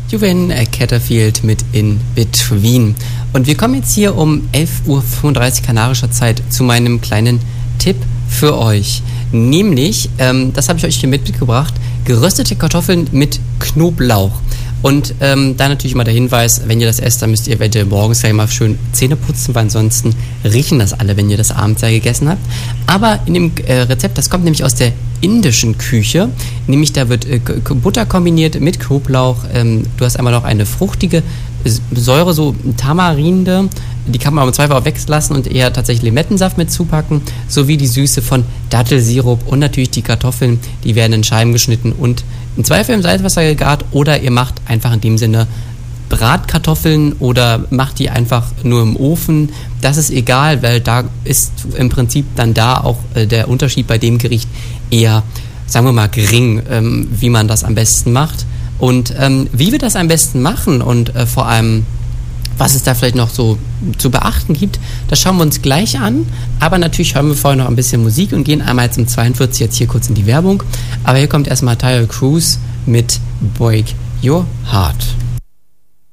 Juven Catterfield mit In Between. Und wir kommen jetzt hier um 11.35 Uhr kanarischer Zeit zu meinem kleinen Tipp für euch. Nämlich, das habe ich euch hier mitgebracht, geröstete Kartoffeln mit Knoblauch. Und da natürlich mal der Hinweis, wenn ihr das esst, dann müsst ihr eventuell morgens gleich mal schön Zähne putzen, weil ansonsten riechen das alle, wenn ihr das abends ja gegessen habt. Aber in dem Rezept, das kommt nämlich aus der indischen Küche, nämlich da wird Butter kombiniert mit Knoblauch. Du hast einmal noch eine fruchtige Säure, so Tamarinde, die kann man im Zweifel auch weglassen und eher tatsächlich Limettensaft mit zupacken, sowie die Süße von Dattelsirup und natürlich die Kartoffeln, die werden in Scheiben geschnitten und im Zweifel im Salzwasser gegart oder ihr macht einfach in dem Sinne Bratkartoffeln oder macht die einfach nur im Ofen. Das ist egal, weil da ist im Prinzip dann da auch der Unterschied bei dem Gericht eher, sagen wir mal, gering, wie man das am besten macht. Und wie wir das am besten machen und vor allem, was es da vielleicht noch so zu beachten gibt, das schauen wir uns gleich an. Aber natürlich hören wir vorher noch ein bisschen Musik und gehen einmal zum 42 jetzt hier kurz in die Werbung. Aber hier kommt erstmal Tyler Cruz mit Break Your Heart.